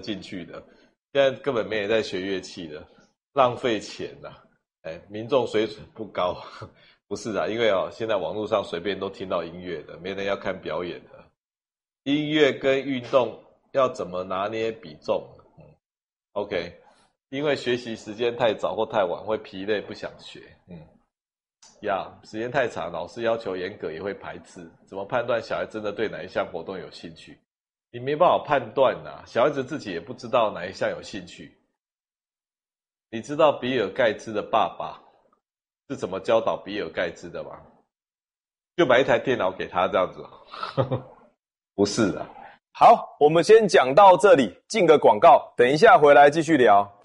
进去的，现在根本没人在学乐器的，浪费钱啦。民众水准不高，不是啊，因为现在网络上随便都听到音乐的，没人要看表演的。音乐跟运动要怎么拿捏比重？OK， 因为学习时间太早或太晚会疲累，不想学。时间太长，老师要求严格也会排斥。怎么判断小孩真的对哪一项活动有兴趣？你没办法判断啊，小孩子自己也不知道哪一项有兴趣。你知道比尔盖茨的爸爸是怎么教导比尔盖茨的吗？就买一台电脑给他这样子。不是啊。 好，我们先讲到这里，进个广告，等一下回来继续聊。